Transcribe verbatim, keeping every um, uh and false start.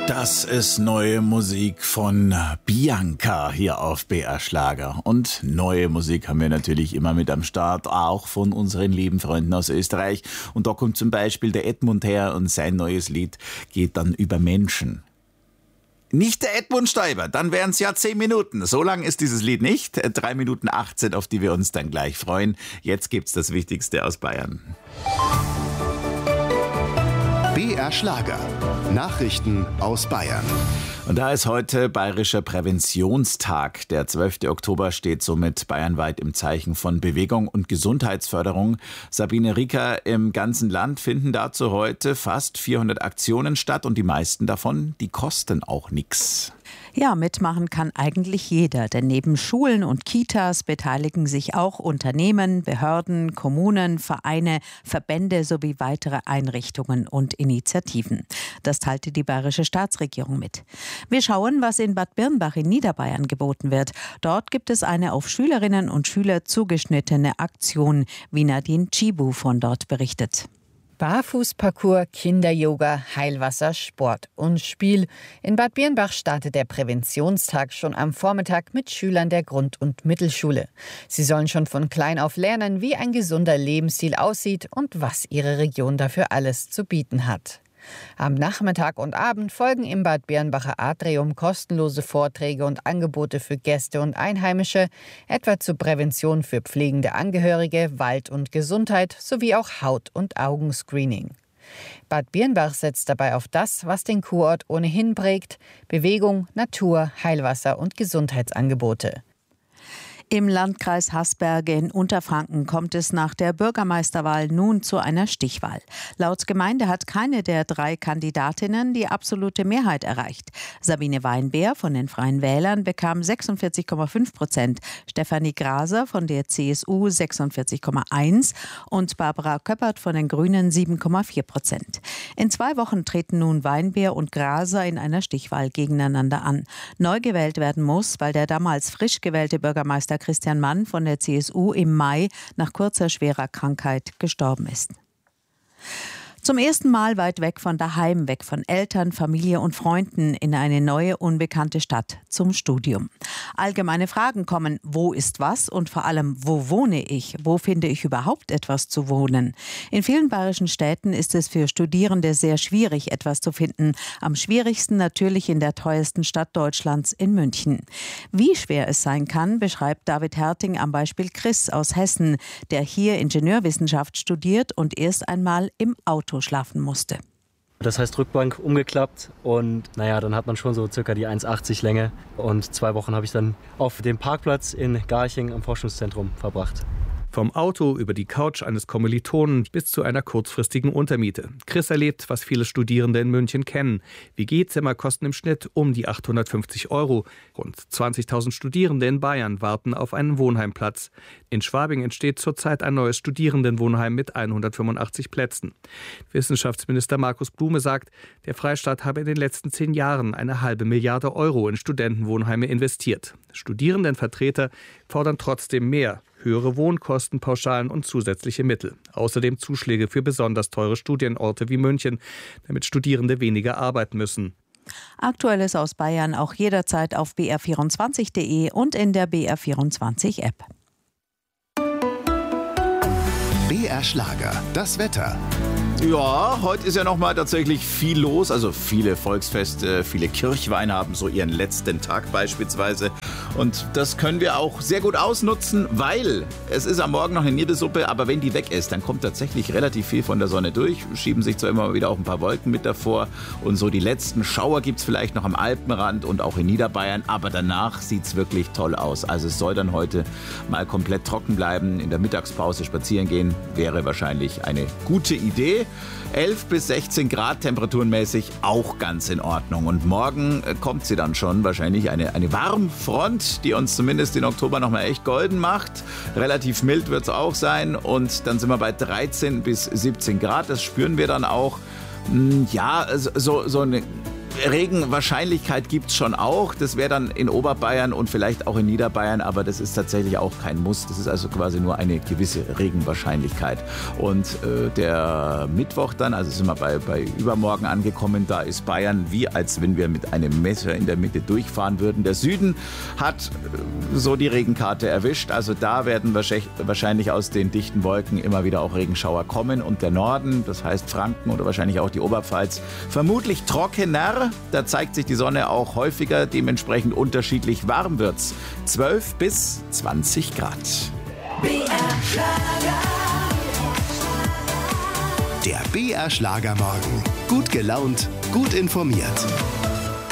Das ist neue Musik von Bianca hier auf B R Schlager. Und neue Musik haben wir natürlich immer mit am Start, auch von unseren lieben Freunden aus Österreich. Und da kommt zum Beispiel der Edmund her und sein neues Lied geht dann über Menschen. Nicht der Edmund Stoiber, dann wären es ja zehn Minuten. So lang ist dieses Lied nicht. drei Minuten achtzehn, auf die wir uns dann gleich freuen. Jetzt gibt's das Wichtigste aus Bayern. B R Schlager. Nachrichten aus Bayern. Und da ist heute Bayerischer Präventionstag. Der zwölfte Oktober steht somit bayernweit im Zeichen von Bewegung und Gesundheitsförderung. Sabine Rieker, im ganzen Land finden dazu heute fast vierhundert Aktionen statt und die meisten davon, die kosten auch nichts. Ja, mitmachen kann eigentlich jeder, denn neben Schulen und Kitas beteiligen sich auch Unternehmen, Behörden, Kommunen, Vereine, Verbände sowie weitere Einrichtungen und Initiativen. Das teilte die bayerische Staatsregierung mit. Wir schauen, was in Bad Birnbach in Niederbayern geboten wird. Dort gibt es eine auf Schülerinnen und Schüler zugeschnittene Aktion, wie Nadine Tschibu von dort berichtet. Barfußparcours, Kinder-Yoga, Heilwasser, Sport und Spiel. In Bad Birnbach startet der Präventionstag schon am Vormittag mit Schülern der Grund- und Mittelschule. Sie sollen schon von klein auf lernen, wie ein gesunder Lebensstil aussieht und was ihre Region dafür alles zu bieten hat. Am Nachmittag und Abend folgen im Bad Birnbacher Atrium kostenlose Vorträge und Angebote für Gäste und Einheimische, etwa zur Prävention für pflegende Angehörige, Wald- und Gesundheit sowie auch Haut- und Augenscreening. Bad Birnbach setzt dabei auf das, was den Kurort ohnehin prägt: Bewegung, Natur, Heilwasser und Gesundheitsangebote. Im Landkreis Hasberge in Unterfranken kommt es nach der Bürgermeisterwahl nun zu einer Stichwahl. Laut Gemeinde hat keine der drei Kandidatinnen die absolute Mehrheit erreicht. Sabine Weinbeer von den Freien Wählern bekam sechsundvierzig Komma fünf Prozent, Stefanie Graser von der C S U sechsundvierzig Komma eins und Barbara Köppert von den Grünen sieben Komma vier Prozent. In zwei Wochen treten nun Weinbeer und Graser in einer Stichwahl gegeneinander an. Neu gewählt werden muss, weil der damals frisch gewählte Bürgermeister Christian Mann von der C S U im Mai nach kurzer schwerer Krankheit gestorben ist. Zum ersten Mal weit weg von daheim, weg von Eltern, Familie und Freunden in eine neue, unbekannte Stadt zum Studium. Allgemeine Fragen kommen: Wo ist was und vor allem, wo wohne ich? Wo finde ich überhaupt etwas zu wohnen? In vielen bayerischen Städten ist es für Studierende sehr schwierig, etwas zu finden. Am schwierigsten natürlich in der teuersten Stadt Deutschlands, in München. Wie schwer es sein kann, beschreibt David Herting am Beispiel Chris aus Hessen, der hier Ingenieurwissenschaft studiert und erst einmal im Auto schlafen musste. Das heißt Rückbank umgeklappt und naja, dann hat man schon so circa die eins Komma achtzig Länge und zwei Wochen habe ich dann auf dem Parkplatz in Garching am Forschungszentrum verbracht. Vom Auto über die Couch eines Kommilitonen bis zu einer kurzfristigen Untermiete. Chris erlebt, was viele Studierende in München kennen. W G-Zimmer kosten im Schnitt um die achthundertfünfzig Euro. Rund zwanzigtausend Studierende in Bayern warten auf einen Wohnheimplatz. In Schwabing entsteht zurzeit ein neues Studierendenwohnheim mit hundertfünfundachtzig Plätzen. Wissenschaftsminister Markus Blume sagt, der Freistaat habe in den letzten zehn Jahren eine halbe Milliarde Euro in Studentenwohnheime investiert. Studierendenvertreter fordern trotzdem mehr. Höhere Wohnkostenpauschalen und zusätzliche Mittel. Außerdem Zuschläge für besonders teure Studienorte wie München, damit Studierende weniger arbeiten müssen. Aktuelles aus Bayern auch jederzeit auf b r vierundzwanzig punkt de und in der B R vierundzwanzig App. B R Schlager, das Wetter. Ja, heute ist ja nochmal tatsächlich viel los. Also viele Volksfeste, viele Kirchweine haben so ihren letzten Tag beispielsweise. Und das können wir auch sehr gut ausnutzen, weil es ist am Morgen noch eine Nierbesuppe, aber wenn die weg ist, dann kommt tatsächlich relativ viel von der Sonne durch. Schieben sich zwar immer wieder auch ein paar Wolken mit davor. Und so die letzten Schauer gibt es vielleicht noch am Alpenrand und auch in Niederbayern. Aber danach sieht es wirklich toll aus. Also es soll dann heute mal komplett trocken bleiben. In der Mittagspause spazieren gehen wäre wahrscheinlich eine gute Idee. elf bis sechzehn Grad temperaturenmäßig auch ganz in Ordnung. Und morgen kommt sie dann schon, wahrscheinlich eine, eine Warmfront, die uns zumindest den Oktober nochmal echt golden macht. Relativ mild wird es auch sein und dann sind wir bei dreizehn bis siebzehn Grad. Das spüren wir dann auch. Ja, so, so eine Regenwahrscheinlichkeit gibt es schon auch. Das wäre dann in Oberbayern und vielleicht auch in Niederbayern, aber das ist tatsächlich auch kein Muss. Das ist also quasi nur eine gewisse Regenwahrscheinlichkeit. Und äh, der Mittwoch dann, also sind wir bei, bei übermorgen angekommen, da ist Bayern wie als wenn wir mit einem Messer in der Mitte durchfahren würden. Der Süden hat äh, so die Regenkarte erwischt. Also da werden wahrscheinlich aus den dichten Wolken immer wieder auch Regenschauer kommen. Und der Norden, das heißt Franken oder wahrscheinlich auch die Oberpfalz, vermutlich trockener. Da zeigt sich die Sonne auch häufiger, dementsprechend unterschiedlich warm wird's. zwölf bis zwanzig Grad. B R Schlager. Der B R Schlagermorgen. Gut gelaunt, gut informiert.